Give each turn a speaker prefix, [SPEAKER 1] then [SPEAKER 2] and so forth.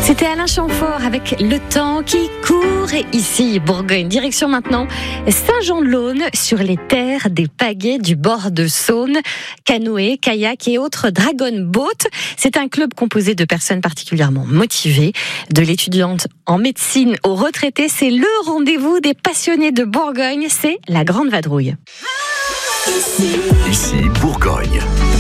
[SPEAKER 1] C'était Alain Chamfort avec Le temps qui court. Et ici, Bourgogne, direction maintenant Saint-Jean-de-Laune, sur les terres des pagaies du bord de Saône. Canoë, kayak et autres dragon boat. C'est un club composé de personnes particulièrement motivées. De l'étudiante en médecine aux retraités, c'est le rendez-vous des passionnés de Bourgogne. C'est la Grande Vadrouille.
[SPEAKER 2] Ici, Bourgogne.